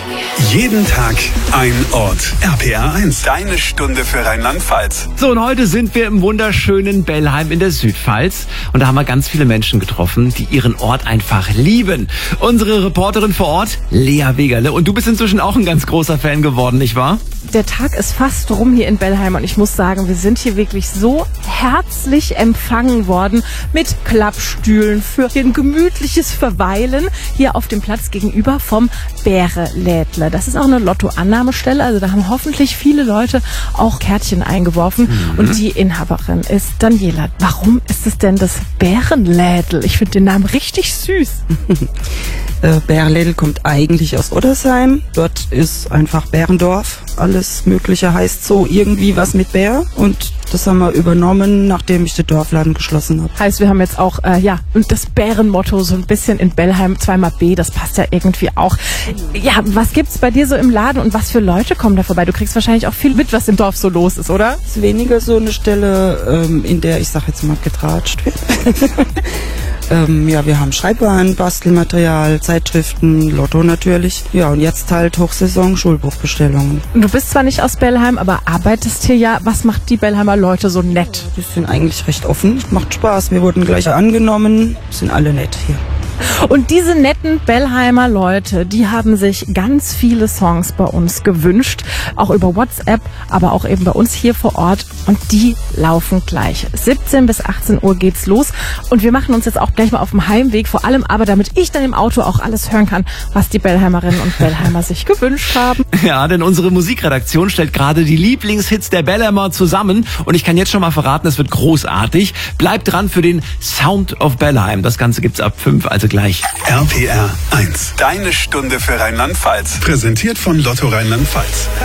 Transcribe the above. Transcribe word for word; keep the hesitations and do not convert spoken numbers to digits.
Jeden Tag ein Ort. R P R eins, deine Stunde für Rheinland-Pfalz. So, und heute sind wir im wunderschönen Bellheim in der Südpfalz. Und da haben wir ganz viele Menschen getroffen, die ihren Ort einfach lieben. Unsere Reporterin vor Ort, Lea Wegerle. Und du bist inzwischen auch ein ganz großer Fan geworden, nicht wahr? Der Tag ist fast rum hier in Bellheim und ich muss sagen, wir sind hier wirklich so herzlich empfangen worden mit Klappstühlen für ein gemütliches Verweilen hier auf dem Platz gegenüber vom Bärelädler. Das ist auch eine Lottoannahmestelle, also da haben hoffentlich viele Leute auch Kärtchen eingeworfen. Mhm. Und die Inhaberin ist Daniela. Warum ist es denn das Bärenlädel? Ich finde den Namen richtig süß. Äh, Bärenlädel kommt eigentlich aus Oddersheim. Dort ist einfach Bärendorf. Alles Mögliche heißt so irgendwie was mit Bär. Und das haben wir übernommen, nachdem ich den Dorfladen geschlossen habe. Heißt, wir haben jetzt auch, äh, ja, und das Bärenmotto so ein bisschen in Bellheim, zweimal B, das passt ja irgendwie auch. Ja, was gibt's bei dir so im Laden und was für Leute kommen da vorbei? Du kriegst wahrscheinlich auch viel mit, was im Dorf so los ist, oder? Es ist weniger so eine Stelle, ähm, in der, ich sag jetzt mal, getratscht wird. Ähm, ja, wir haben Schreibwaren, Bastelmaterial, Zeitschriften, Lotto natürlich. Ja, und jetzt halt Hochsaison, Schulbuchbestellungen. Du bist zwar nicht aus Bellheim, aber arbeitest hier ja. Was macht die Bellheimer Leute so nett? Die sind eigentlich recht offen, macht Spaß. Wir wurden gleich angenommen, sind alle nett hier. Und diese netten Bellheimer Leute, die haben sich ganz viele Songs bei uns gewünscht, auch über WhatsApp, aber auch eben bei uns hier vor Ort. Und die laufen gleich. siebzehn bis achtzehn Uhr geht's los. Und wir machen uns jetzt auch gleich mal auf dem Heimweg, vor allem aber, damit ich dann im Auto auch alles hören kann, was die Bellheimerinnen und Bellheimer sich gewünscht haben. Ja, denn unsere Musikredaktion stellt gerade die Lieblingshits der Bellheimer zusammen. Und ich kann jetzt schon mal verraten, es wird großartig. Bleibt dran für den Sound of Bellheim. Das Ganze gibt's ab fünf, also gleich. R P R eins, deine Stunde für Rheinland-Pfalz. Präsentiert von Lotto Rheinland-Pfalz.